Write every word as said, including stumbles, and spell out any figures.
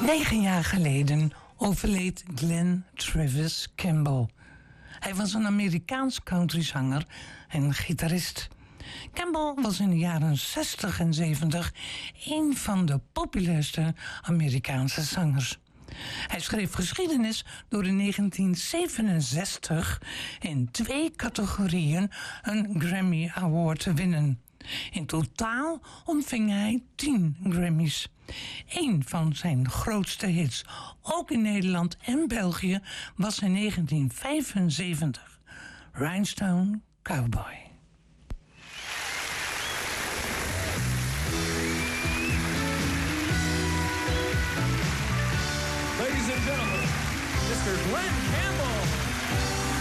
Negen jaar geleden overleed Glenn Travis Campbell. Hij was een Amerikaans countryzanger en gitarist. Campbell was in de jaren zestig en zeventig een van de populairste Amerikaanse zangers. Hij schreef geschiedenis door in negentien zevenenzestig in twee categorieën een Grammy Award te winnen. In totaal ontving hij tien Grammys. Een van zijn grootste hits, ook in Nederland en België, was in negentien vijfenzeventig. Rhinestone Cowboy. Ladies and gentlemen, mister Glenn Campbell.